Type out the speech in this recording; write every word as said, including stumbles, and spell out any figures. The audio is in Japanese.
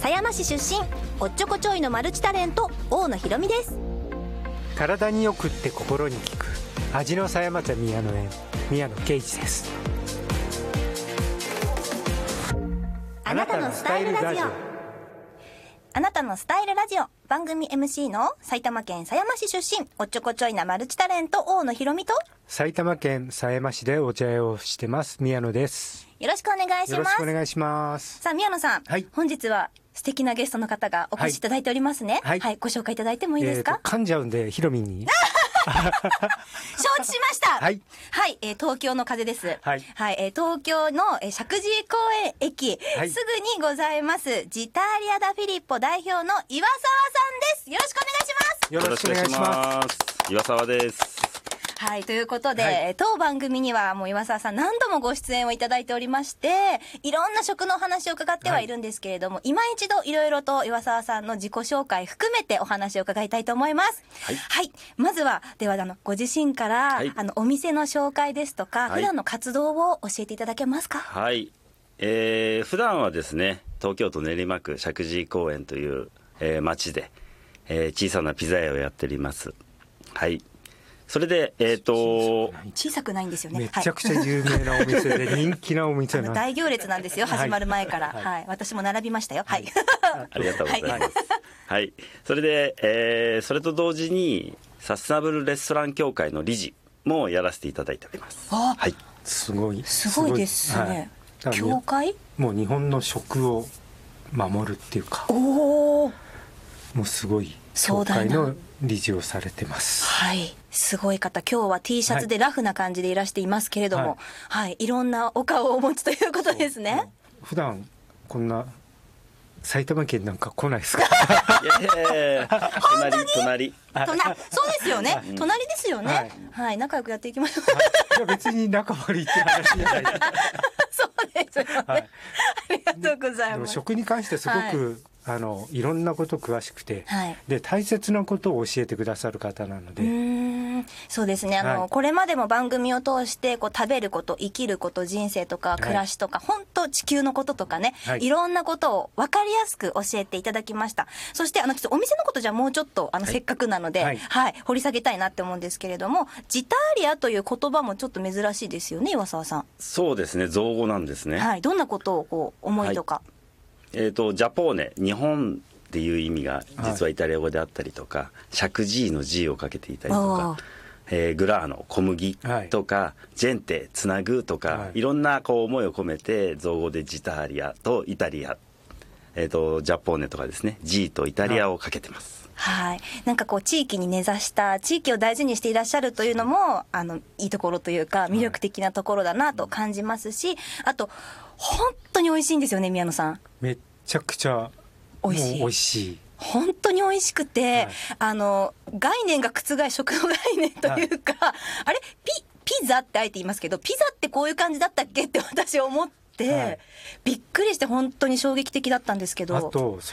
狭山市出身、おっちょこちょいのマルチタレント、大野ひろみです。 体によくって心に効く味の狭山茶宮の園、宮野圭一です。 あなたのスタイルラジオ。あなたのスタイルラジオ、番組 エムシー の埼玉県狭山市出身、おっちょこちょいなマルチタレント、大野ひろみと、 埼玉県狭山市でお茶屋をしてます宮野です。 よろしくお願いします。 よろしくお願いします。 さあ宮野さん、はい、本日は素敵なゲストの方がお越しいただいておりますね。はい、はい、ご紹介いただいてもいいですか？ えー、噛んじゃうんでひろみに承知しました。 はい、 はい、えー、東京の風です。はい、はい、えー、東京の、えー、石神井公園駅、はい、すぐにございますジタリアダフィリッポ代表の岩沢さんです。よろしくお願いします。 よろしくお願いします。 岩沢です。 はい、ということで、はい、当番組にはもう岩沢さん何度もご出演をいただいておりまして、いろんな食のお話を伺ってはいるんですけれども、はい、今一度いろいろと岩沢さんの自己紹介含めてお話を伺いたいと思います。はい、はい、まずはではあのご自身から、はい、あのお店の紹介ですとか、はい、普段の活動を教えていただけますか？ はい、えー、普段はですね、東京都練馬区石神井公園という、えー、町で、えー、小さなピザ屋をやっております。はい、それで、えーと小さくないんですよね。 めちゃくちゃ有名なお店で人気なお店な大行列なんですよ、始まる前から、はいはい、私も並びましたよ。はい、 ありがとうございます。はい、はい、それで、えー、それと同時にサステナブルレストラン協会の理事もやらせていただいております。 あ、 はい、 すごいすごいですね。はい、協会？ もう日本の食を守るっていうか、 おー、 もうすごい協会の理事をされてます。 はい、すごい方。今日は T シャツでラフな感じでいらしていますけれども、はい、はい、いろんなお顔をお持ちということですね。 普段こんな埼玉県なんか来ないですか？ いやいやいや、隣隣隣そうですよね、うん、隣ですよね。はい、はい、仲良くやっていきましょう。 いや別に仲悪いって話じゃない。 そうですよね。はい、ありがとうございます。でも食に関してすごく、はい、あのいろんなこと詳しくて、はい、で大切なことを教えてくださる方なので。うーん、そうですね、あの、はい、これまでも番組を通してこう食べること、生きること、人生とか暮らしとか、はい、本当地球のこととかね、はい、いろんなことを分かりやすく教えていただきました。そしてあのちょっとお店のことじゃもうちょっとあの、はい、せっかくなので、はいはい、掘り下げたいなって思うんですけれども、ジターリアという言葉もちょっと珍しいですよね、岩沢さん。 そうですね、造語なんですね。 はい、どんなことをこう思いとか。 はい、えーと、ジャポーネ、日本っていう意味が実はイタリア語であったりとか、はい、シャクジーの G をかけていたりとか、えー、グラーノ、小麦とか、はい、ジェンテ、つなぐとか、はい、いろんなこう思いを込めて造語でジターリアとイタリア、えーと、ジャポーネとかですね、 G とイタリアをかけてます。 はい、なんかこう地域に根ざした地域を大事にしていらっしゃるというのもあのいいところというか魅力的なところだなと感じますし、あと本当に美味しいんですよね、宮野さん。 めっちゃくちゃ美味しい。美味しい。 本当に美味しくて、はい、あの概念が覆る食の概念というか、はい、あれ ピ, ピザってあえて言いますけど、ピザってこういう感じだったっけって私思って、はい、びっくりして本当に衝撃的だったんですけど。 あと